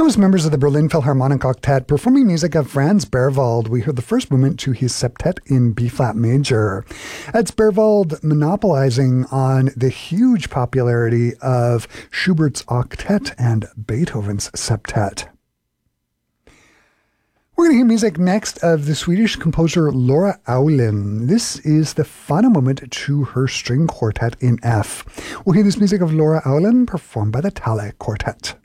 That was members of the Berlin Philharmonic Octet performing music of Franz Berwald. We heard the first movement to his septet in B-flat major. That's Berwald monopolizing on the huge popularity of Schubert's octet and Beethoven's septet. We're going to hear music next of the Swedish composer Laura Aulin. This is the final movement to her string quartet in F. We'll hear this music of Laura Aulin performed by the Thalle Quartet.